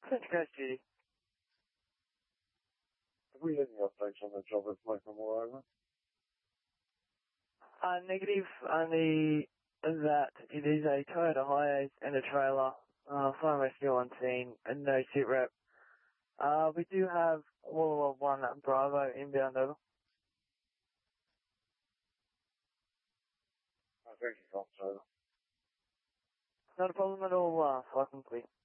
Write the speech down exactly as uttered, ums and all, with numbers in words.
Central Coast Duty. Have we any updates on the job at Michael Moreover? Uh, negative, only that it is a Toyota Hiace and a trailer. Uh, fire and rescue on scene and no sit rep. Uh, we do have Walla one Bravo inbound over. I think it's October. Not a problem at all, uh, so I can clear.